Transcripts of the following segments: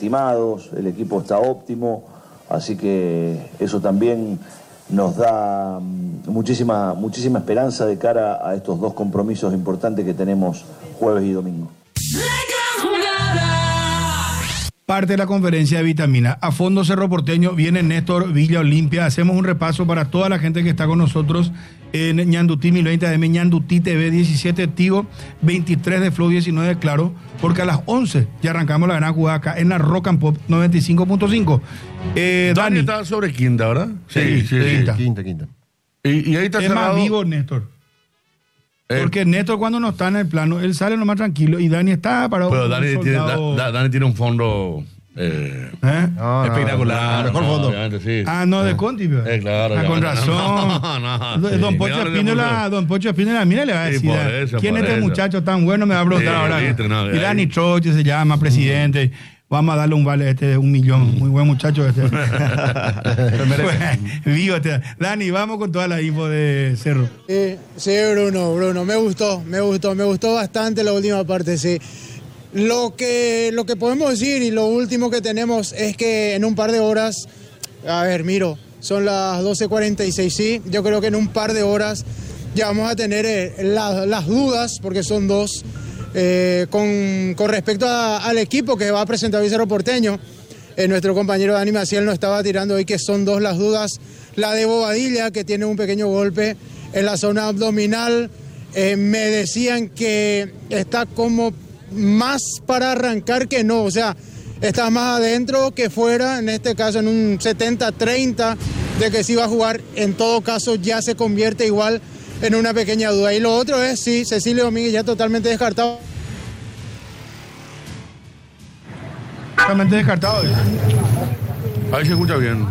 lastimados, el equipo está óptimo, así que eso también nos da muchísima esperanza de cara a estos dos compromisos importantes que tenemos jueves y domingo. Parte de la conferencia de Vitamina. A fondo Cerro Porteño viene Néstor Villa Olimpia. Hacemos un repaso para toda la gente que está con nosotros en Ñandutí 1020 AM, Ñandutí TV 17 Tigo, 23 de Flow 19 Claro, porque a las 11 ya arrancamos la gran jugada acá en la Rock and Pop 95.5. Dani está sobre Quinta, ¿verdad? Sí. Quinta. Y ahí está es cerrado. Más vivo Néstor. Porque Néstor cuando no está en el plano, él sale nomás tranquilo y Dani está parado. Pero Dani tiene un fondo espectacular. Mejor fondo. Sí. No, de Conti. Claro. Con razón. Don Pocho Espínola, mira, le va a decir, ¿quién es este muchacho tan bueno? Me va a preguntar ahora. Y Dani Troche se llama, presidente. Vamos a darle un vale de 1 millón. Muy buen muchacho este. Vivo este. Dani, vamos con toda la info de Cerro. Sí, Bruno, me gustó bastante la última parte, sí. Lo que podemos decir y lo último que tenemos es que en un par de horas, son las 12:46, sí, yo creo que en un par de horas ya vamos a tener las dudas, porque son dos, con respecto al equipo que va a presentar hoy Cerro Porteño. Nuestro compañero Dani Maciel nos estaba tirando hoy que son dos las dudas. La de Bobadilla, que tiene un pequeño golpe en la zona abdominal. Me decían que está como más para arrancar que no, o sea, está más adentro que fuera, en este caso en un 70-30 de que sí va a jugar. En todo caso ya se convierte igual en una pequeña duda. Y lo otro es, sí, Cecilio Domínguez ya totalmente descartado. Totalmente descartado. Ahí se escucha bien.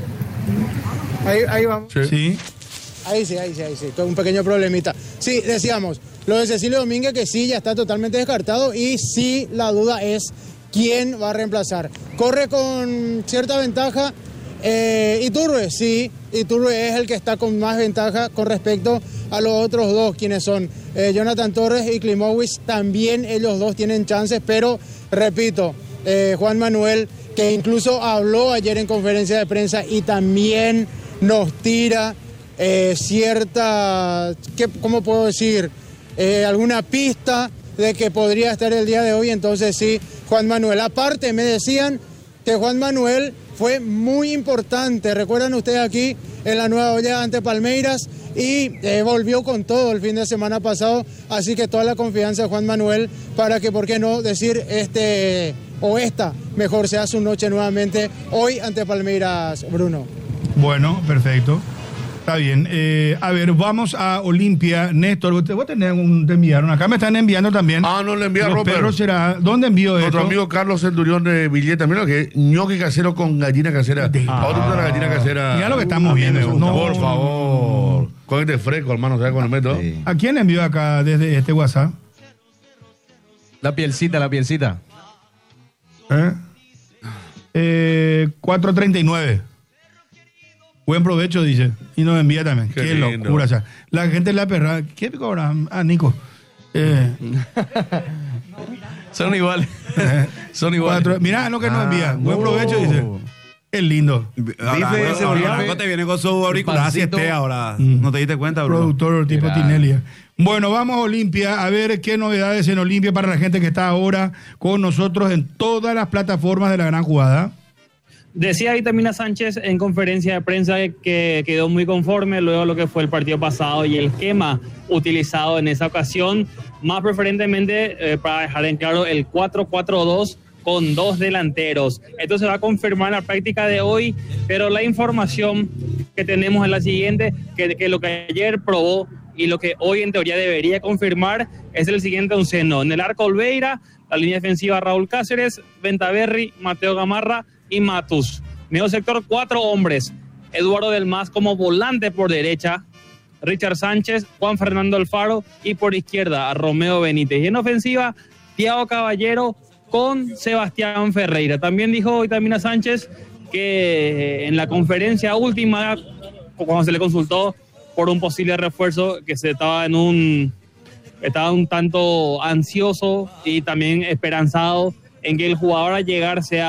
Ahí vamos. Sí. Ahí sí. Un pequeño problemita. Sí, decíamos, lo de Cecilio Domínguez que sí, ya está totalmente descartado y sí, la duda es quién va a reemplazar. Corre con cierta ventaja Iturbe, sí, Iturbe es el que está con más ventaja con respecto a los otros dos, quienes son Jonathan Torres y Klimowicz. También ellos dos tienen chances, pero repito, Juan Manuel, que incluso habló ayer en conferencia de prensa y también nos tira cierta, ¿cómo puedo decir? Alguna pista de que podría estar el día de hoy. Entonces sí, Juan Manuel. Aparte me decían que Juan Manuel fue muy importante, recuerdan ustedes aquí en la Nueva Olla ante Palmeiras, y volvió con todo el fin de semana pasado, así que toda la confianza de Juan Manuel para que, por qué no decir, esta mejor sea su noche nuevamente hoy ante Palmeiras, Bruno. Bueno, perfecto. Está bien. A ver, vamos a Olimpia. Néstor, vos tenés te enviaron. Acá me están enviando también. No le envía Roper. Perros será. ¿Dónde envió esto? Nuestro amigo Carlos Centurión de Villeta. Mira lo que es ñoqui casero con gallina casera. Ahora la gallina casera. Mira lo que estamos viendo. Por favor. Con este fresco, hermano, ¿sabes cuándo meto? Sí. ¿A quién envió acá desde este WhatsApp? La pielcita. 439. Buen provecho, dice. Y nos envía también. Qué locura. O sea, la gente la perra. ¿Qué cobra? Nico. Son iguales. Son iguales. Mirá lo que nos envía. Buen provecho, dice. Es lindo. Dice te viene con su auricular así ahora. ¿No te diste cuenta, bro? Productor tipo Tinelia. Bueno, vamos a Olimpia a ver qué novedades en Olimpia para la gente que está ahora con nosotros en todas las plataformas de la gran jugada. Decía Vitamina Sánchez en conferencia de prensa que quedó muy conforme luego de lo que fue el partido pasado y el esquema utilizado en esa ocasión, más preferentemente para dejar en claro el 4-4-2 con dos delanteros. Esto se va a confirmar en la práctica de hoy, pero la información que tenemos es la siguiente, que lo que ayer probó y lo que hoy en teoría debería confirmar es el siguiente onceno. En el arco Olveira, la línea defensiva Raúl Cáceres, Ventaverri, Mateo Gamarra y Matus. Medio sector, 4 hombres. Eduardo Del Mas como volante por derecha, Richard Sánchez, Juan Fernando Alfaro y por izquierda a Romeo Benítez. Y en ofensiva, Thiago Caballero con Sebastián Ferreira. También dijo Vitamina Sánchez que en la conferencia última, cuando se le consultó por un posible refuerzo, que estaba un tanto ansioso y también esperanzado en que el jugador al llegar sea